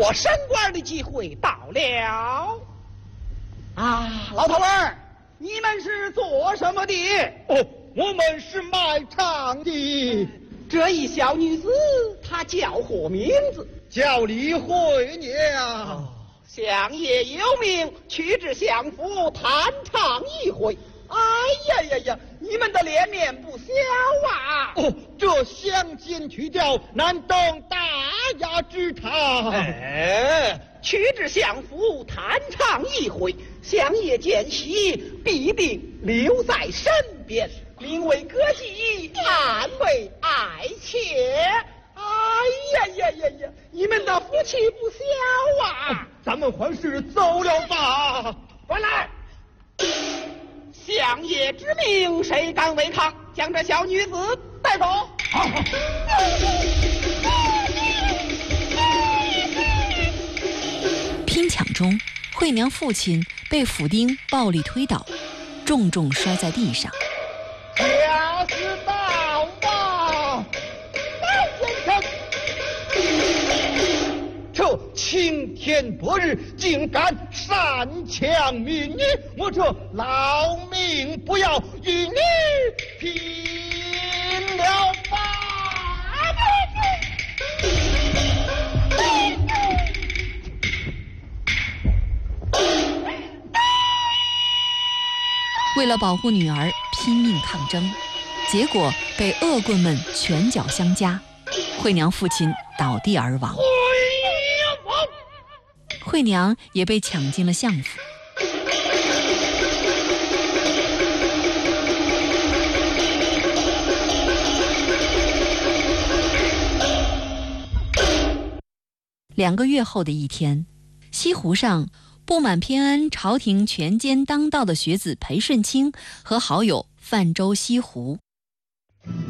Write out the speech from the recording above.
我升官的机会到了。啊，老头儿，你们是做什么的？ 哦，我们是卖唱的。 这一小女子，她叫何名字？ 叫李慧娘。 乡野有名，去至相府弹唱一回。哎呀呀呀，你们的脸面不小啊！ 哦，这乡间曲调难懂大雅之堂。 去至相府弹唱一回，乡野见喜，必定留在身边，名为歌妓，安慰爱妾。哎呀呀呀呀，你们的福气不小啊！ 咱们还是走了吧。 回来！乡野之命，谁敢违抗？将这小女子带走。 拼抢中，慧娘父亲被府丁暴力推倒，重重摔在地上。 家事大王，大先生，这晴天白日竟敢擅抢民女，我这老命不要与你拼了吧！ 为了保护女儿，拼命抗争，结果被恶棍们拳脚相加，慧娘父亲倒地而亡。慧娘也被抢进了相府。2个月后的一天，西湖上，不满偏安朝廷权奸当道的学子裴顺清和好友泛舟西湖。